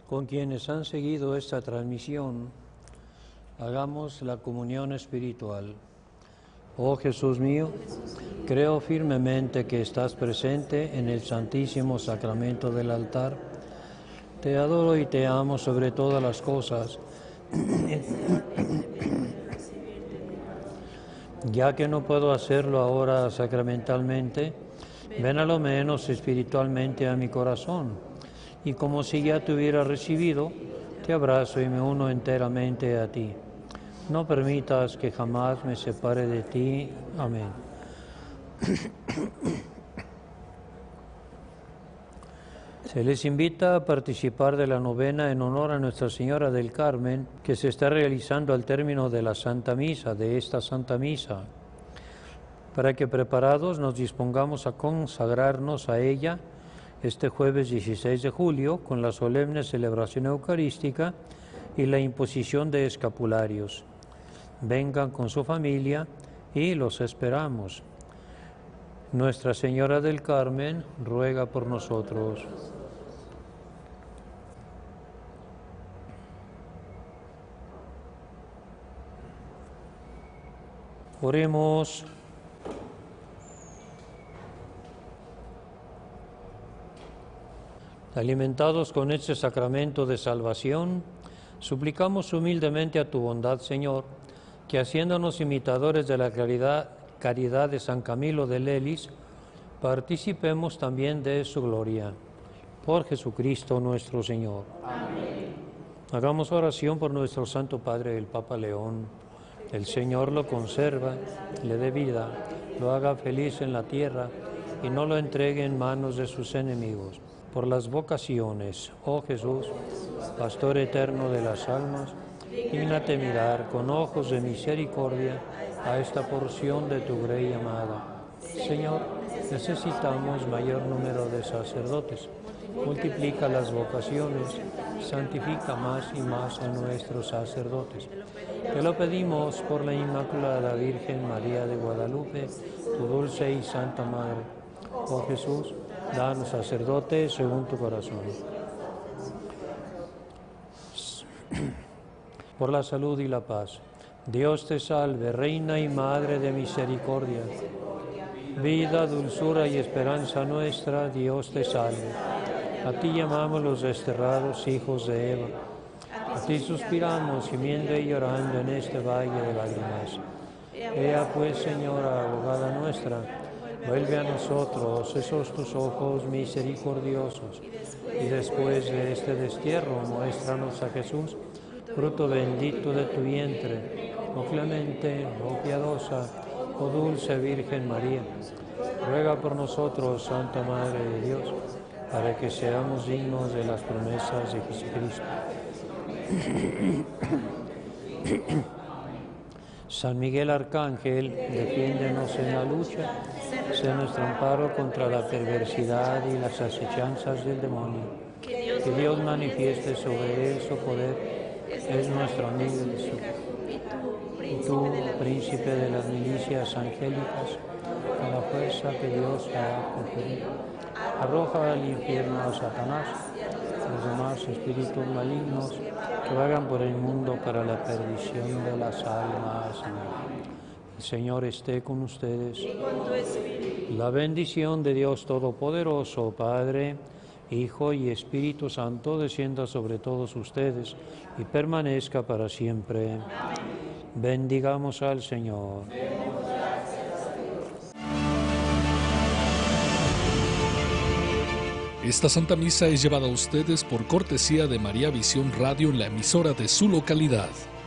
con quienes han seguido esta transmisión, hagamos la comunión espiritual. Oh Jesús mío, creo firmemente que estás presente en el Santísimo Sacramento del altar. Te adoro y te amo sobre todas las cosas. Ya que no puedo hacerlo ahora sacramentalmente, ven a lo menos espiritualmente a mi corazón, y como si ya te hubiera recibido, te abrazo y me uno enteramente a ti. No permitas que jamás me separe de ti. Amén. Se les invita a participar de la novena en honor a Nuestra Señora del Carmen, que se está realizando al término de la Santa Misa, de esta Santa Misa, para que preparados nos dispongamos a consagrarnos a ella este jueves 16 de julio con la solemne celebración eucarística y la imposición de escapularios. Vengan con su familia y los esperamos. Nuestra Señora del Carmen ruega por nosotros. Oremos. Alimentados con este sacramento de salvación, suplicamos humildemente a tu bondad, Señor, que haciéndonos imitadores de la caridad de San Camilo de Lelis, participemos también de su gloria. Por Jesucristo nuestro Señor. Amén. Hagamos oración por nuestro Santo Padre, el Papa León. El Señor lo conserva, le dé vida, lo haga feliz en la tierra y no lo entregue en manos de sus enemigos. Por las vocaciones, oh Jesús, Pastor eterno de las almas, dígnate mirar con ojos de misericordia a esta porción de tu grey amada. Señor, necesitamos mayor número de sacerdotes. Multiplica las vocaciones, santifica más y más a nuestros sacerdotes. Te lo pedimos por la Inmaculada Virgen María de Guadalupe, tu dulce y santa Madre. Oh Jesús, danos sacerdotes según tu corazón. Por la salud y la paz. Dios te salve, Reina y Madre de misericordia. Vida, dulzura y esperanza nuestra, Dios te salve. A ti llamamos los desterrados hijos de Eva. A ti suspiramos, gimiendo y llorando en este valle de lágrimas. Ea pues, Señora, abogada nuestra, vuelve a nosotros esos tus ojos misericordiosos, y después de este destierro muéstranos a Jesús, fruto bendito de tu vientre, oh clemente, oh piadosa, oh dulce Virgen María. Ruega por nosotros, Santa Madre de Dios, para que seamos dignos de las promesas de Jesucristo. San Miguel Arcángel, defiéndenos en la lucha, sé nuestro amparo contra la perversidad y las acechanzas del demonio. Que Dios manifieste sobre él su poder, es nuestro amigo Jesús. Y tú, príncipe de las milicias angélicas, con la fuerza que Dios ha conferido, arroja al infierno a Satanás, los demás espíritus malignos que vagan por el mundo para la perdición de las almas. El Señor esté con ustedes. La bendición de Dios Todopoderoso, Padre, Hijo y Espíritu Santo, descienda sobre todos ustedes y permanezca para siempre. Bendigamos al Señor. Esta Santa Misa es llevada a ustedes por cortesía de María Visión Radio, la emisora de su localidad.